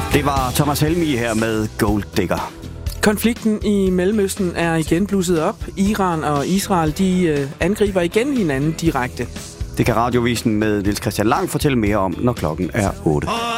Det var Thomas Helmig her med Gold Digger. Konflikten i Mellemøsten er igen blusset op. Iran og Israel, de angriber igen hinanden direkte. Det kan Radiovisen med Niels Christian Lang fortælle mere om, når klokken er 8.